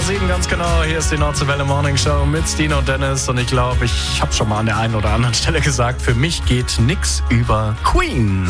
7 ganz genau. Hier ist die Nordseewelle Morning Show mit Stine und Dennis. Und ich glaube, ich habe schon mal an der einen oder anderen Stelle gesagt, für mich geht nix über Queen.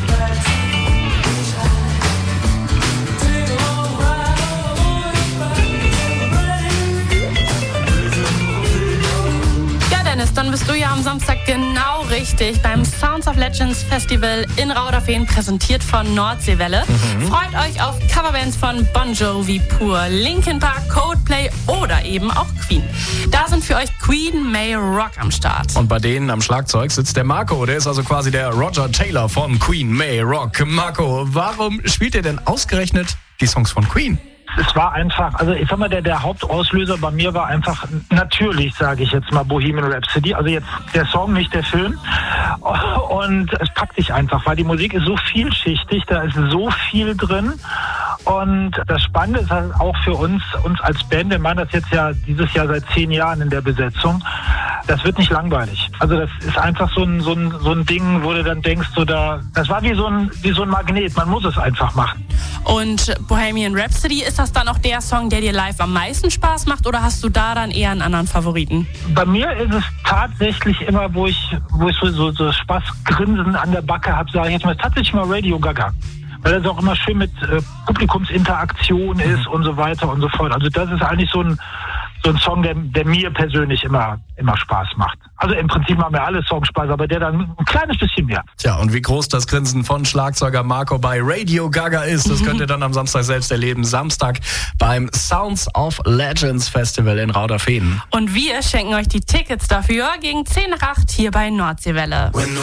Dann bist du ja am Samstag genau richtig beim Sounds of Legends Festival in Rauderfehn, präsentiert von Nordseewelle. Freut euch auf Coverbands von Bon Jovi, Pur, Linkin Park, Coldplay oder eben auch Queen. Da sind für euch Queen May Rock am Start. Und bei denen am Schlagzeug sitzt der Marco. Der ist also quasi der Roger Taylor von Queen May Rock. Marco, warum spielt ihr denn ausgerechnet die Songs von Queen? Es war einfach, also ich sag mal, der Hauptauslöser bei mir war einfach natürlich, sage ich jetzt mal, Bohemian Rhapsody. Also jetzt der Song, nicht der Film. Und es packt dich einfach, weil die Musik ist so vielschichtig, da ist so viel drin. Und das Spannende ist halt auch für uns als Band, wir machen das jetzt ja dieses Jahr seit 10 Jahren in der Besetzung, das wird nicht langweilig. Also das ist einfach so ein Ding, wo du dann denkst, das war wie so ein Magnet, man muss es einfach machen. Und Bohemian Rhapsody, ist das dann auch der Song, der dir live am meisten Spaß macht, oder hast du da dann eher einen anderen Favoriten? Bei mir ist es tatsächlich immer, wo ich so Spaßgrinsen an der Backe habe, sage ich jetzt mal, tatsächlich mal Radio Gaga. Weil das auch immer schön mit Publikumsinteraktion ist und so weiter und so fort. Also das ist eigentlich so ein Song, der mir persönlich immer Spaß macht. Also im Prinzip machen mir alle Songs Spaß, aber der dann ein kleines bisschen mehr. Tja, und wie groß das Grinsen von Schlagzeuger Marco bei Radio Gaga ist, das könnt ihr dann am Samstag selbst erleben. Samstag beim Sounds of Legends Festival in Rauderfehn. Und wir schenken euch die Tickets dafür gegen 7:50 hier bei Nordseewelle.